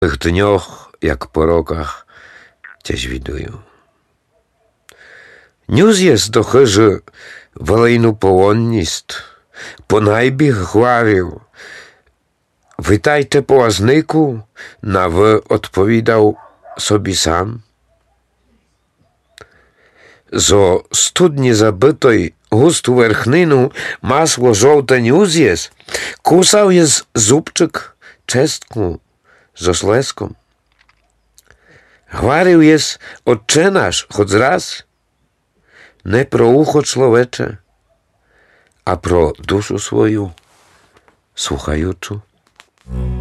tych dnioch, jak po rokach, Cię widuję. News jest to chyży wolejnu połonnist, po najbich chwarił. Witajcie połaznyku, na wy odpowiadał sobie sam. Zo studnie zabytej gustu werchninu masło żołte news jest, kusał jest zupczyk czestku z ośleską. Chwarił jest odczynasz choć raz, nie pro ucho człowiecze, a pro duшу swoją słuchajuczu.